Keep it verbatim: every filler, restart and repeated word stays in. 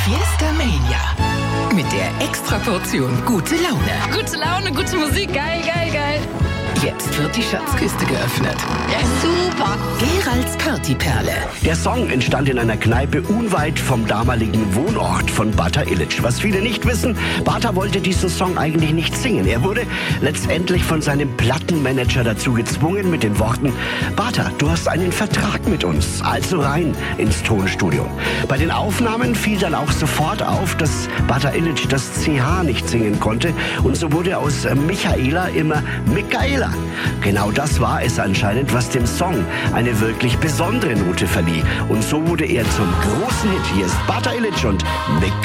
Fiesta Mania. Mit der Extraportion gute Laune. Gute Laune, gute Musik, geil, geil, geil. Jetzt wird die Schatzkiste geöffnet. Ja, super. Geralds Partyperle. Der Song entstand in einer Kneipe unweit vom damaligen Wohnort von Bata Ilic. Was viele nicht wissen, Bata wollte diesen Song eigentlich nicht singen. Er wurde letztendlich von seinem Plattenmanager dazu gezwungen mit den Worten: Bata, du hast einen Vertrag mit uns, also rein ins Tonstudio. Bei den Aufnahmen fiel dann auch sofort auf, dass Bata Ilic das C H nicht singen konnte, und so wurde aus Michaela immer Michaela. Genau das war es anscheinend, was dem Song eine wirklich besondere Note verlieh. Und so wurde er zum großen Hit. Hier ist Bata Ilic und Michaela.